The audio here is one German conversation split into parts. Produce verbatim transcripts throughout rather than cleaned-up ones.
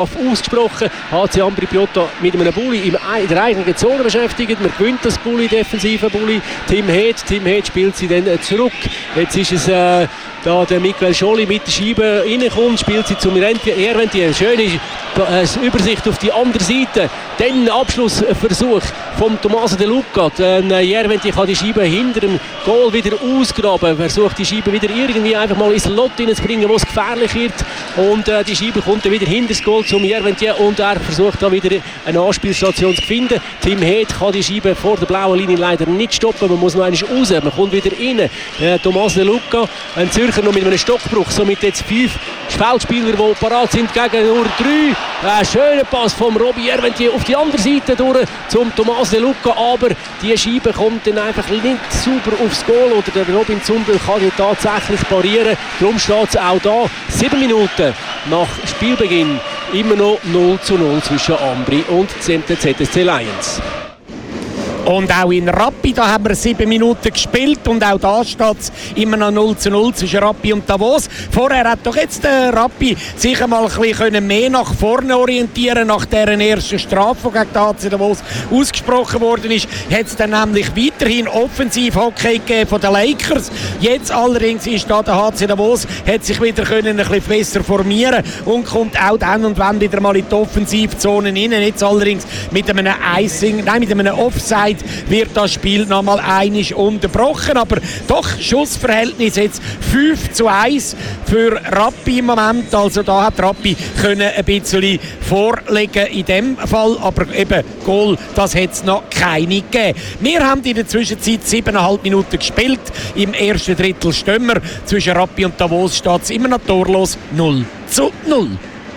ausgesprochen. H C Ambri Piotta mit einem Bulli in der eigenen Zone beschäftigt. Man gewinnt das Bulli, defensive Bulli. Tim Heed, Tim Heed spielt sie dann zurück. Jetzt ist es äh, da der Michael Scholli mit der Scheibe reinkommt, spielt sie zum Erwenti. Eine schöne äh, Übersicht auf die andere Seite. Dann Abschlussversuch von Tommaso De Luca. Erwenti kann die Scheibe hinter dem Goal wieder ausgraben. Versucht die Scheibe wieder irgendwie einfach mal ins Lot hineinzubringen, wo es gefährlich wird. Und äh, die Scheibe kommt dann wieder hinter das Goal zum Erwenti und er versucht da wieder eine Anspielstation zu finden. Tim Heed kann die Scheibe vor der blauen Linie leider nicht stoppen. Man muss noch einmal raus. Man kommt wieder rein. Äh, Tommaso De Luca, ein Zürcher noch mit einem Stockbruch. Somit jetzt fünf Feldspieler, die parat sind gegen nur drei. Ein schöner Pass vom Robbie Erwenti auf die andere Seite durch zum Tommaso De Luca. Aber die Scheibe kommt dann einfach nicht sauber aufs Goal. Oder der Robin Zumbel kann die tatsächlich parieren. Darum steht es auch da. Sieben Minuten nach Spielbeginn. Immer noch null zu null zwischen Ambri und Z S C Lions. Und auch in Rappi, da haben wir sieben Minuten gespielt und auch da steht es immer noch null zu null zwischen Rappi und Davos. Vorher hat doch jetzt der Rappi sich mal ein bisschen mehr nach vorne orientieren nach deren ersten Strafe, die gegen H C Davos ausgesprochen worden ist. Hat es dann nämlich weiterhin Offensiv-Hockey gegeben von den Lakers. Jetzt allerdings ist da der H C Davos, hat sich wieder können ein bisschen besser formieren und kommt auch dann und wann wieder mal in die Offensivzone rein. Jetzt allerdings mit einem Icing, nein, mit einem Offside wird das Spiel noch mal einig unterbrochen, aber doch Schussverhältnis jetzt fünf zu eins für Rappi im Moment, also da hat Rappi können ein bisschen vorlegen in dem Fall, aber eben Goal, das hat es noch keine gegeben. Wir haben in der Zwischenzeit siebeneinhalb Minuten gespielt, im ersten Drittel stehen wir, zwischen Rappi und Davos steht es immer noch torlos null zu null.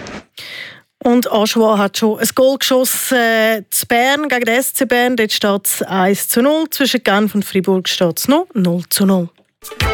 Und Aschua hat schon ein Goal geschossen äh, zu Bern gegen den S C Bern. Dort steht es eins zu null. Zwischen Genf und Fribourg steht es noch null zu null.